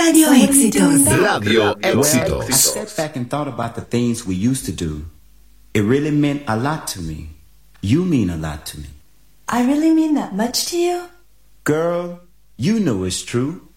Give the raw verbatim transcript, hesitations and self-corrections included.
Radio Éxitos. Radio Éxitos. Well, I stepped back and thought about the things we used to do. It really meant a lot to me. You mean a lot to me. I really mean that much to you? Girl, you know it's true.